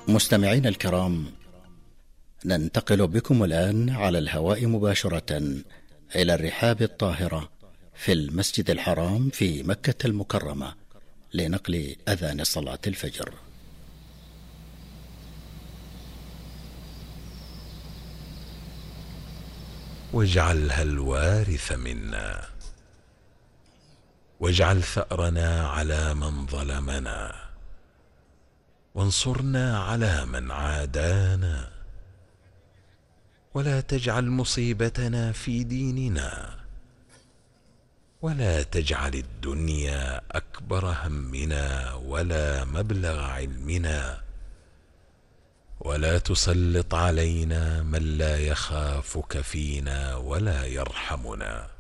مستمعين الكرام، ننتقل بكم الآن على الهواء مباشرة إلى الرحاب الطاهرة في المسجد الحرام في مكة المكرمة لنقل أذان صلاة الفجر. واجعلها الوارث منا، واجعل ثأرنا على من ظلمنا، وانصرنا على من عادانا، ولا تجعل مصيبتنا في ديننا، ولا تجعل الدنيا أكبر همنا ولا مبلغ علمنا، ولا تسلط علينا من لا يخافك فينا ولا يرحمنا.